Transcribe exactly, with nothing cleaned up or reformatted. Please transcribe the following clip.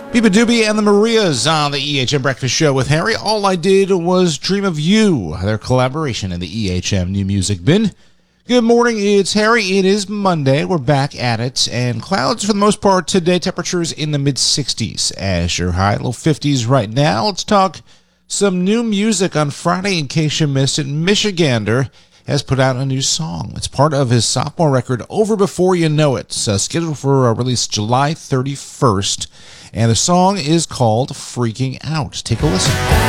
Biba Doobie and the Marias on the E H M Breakfast Show with Harry. All I Did Was Dream of You, their collaboration in the E H M New Music Bin. Good morning, it's Harry. It is Monday. We're back at it. And clouds for the most part today. Temperatures in the mid-sixties as your high. Low fifties right now. Let's talk some new music on Friday. In case you missed it, Michigander has put out a new song. It's part of his sophomore record, Over Before You Know It. It's uh, scheduled for a release July thirty-first. And the song is called Freaking Out. Take a listen.